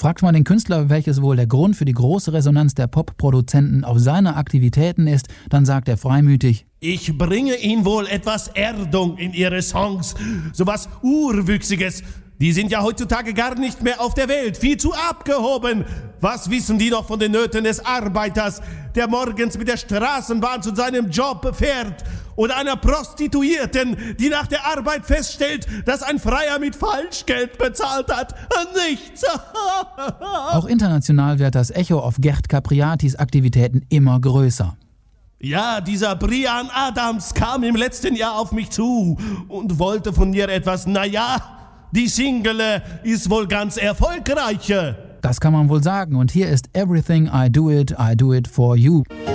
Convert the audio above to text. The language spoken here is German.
Fragt man den Künstler, welches wohl der Grund für die große Resonanz der Pop-Produzenten auf seine Aktivitäten ist, dann sagt er freimütig: Ich bringe ihnen wohl etwas Erdung in ihre Songs, sowas Urwüchsiges. Die sind ja heutzutage gar nicht mehr auf der Welt, viel zu abgehoben. Was wissen die noch von den Nöten des Arbeiters, der morgens mit der Straßenbahn zu seinem Job fährt? Oder einer Prostituierten, die nach der Arbeit feststellt, dass ein Freier mit Falschgeld bezahlt hat? Nichts. Auch international wird das Echo auf Gerd Capriatis Aktivitäten immer größer. Ja, dieser Bryan Adams kam im letzten Jahr auf mich zu und wollte von mir etwas. Naja, die Single ist wohl ganz erfolgreich. Das kann man wohl sagen, und hier ist Everything I Do It for You.